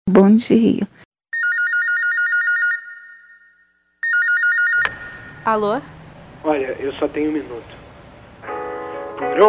Bom dia. Alô? Olha, eu só tenho 1 minuto. Número